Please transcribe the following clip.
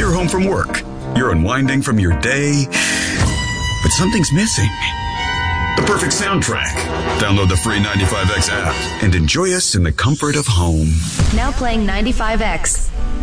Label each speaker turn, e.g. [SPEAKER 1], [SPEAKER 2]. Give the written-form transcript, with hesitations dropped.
[SPEAKER 1] You're home from work. You're unwinding from your day, but something's missing. The perfect soundtrack. Download the free 95X app and enjoy us in the comfort of home.
[SPEAKER 2] Now playing 95X.